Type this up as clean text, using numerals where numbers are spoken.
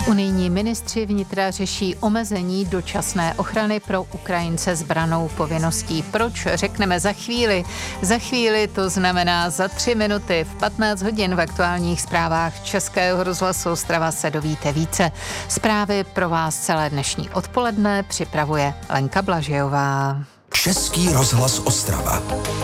Unijní ministři vnitra řeší omezení dočasné ochrany pro Ukrajince s brannou povinností. Proč? Řekneme za chvíli. Za chvíli, to znamená za 3 minuty. V 15 hodin v aktuálních zprávách Českého rozhlasu Ostrava se dovíte více. Zprávy pro vás celé dnešní odpoledne připravuje Lenka Blažejová. Český rozhlas Ostrava.